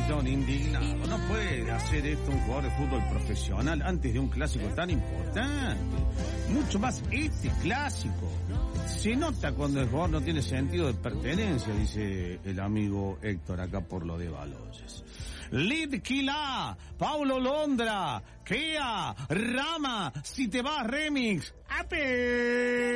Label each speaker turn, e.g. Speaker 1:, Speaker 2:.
Speaker 1: Don, indignado. No puede hacer esto un jugador de fútbol profesional antes de un clásico tan importante. Mucho más este clásico. Se nota cuando el jugador no tiene sentido de pertenencia, dice el amigo Héctor acá por lo de Baloyes. Lidquila, Paulo Londra, Kea, Rama, Si te vas remix. ¡Ape!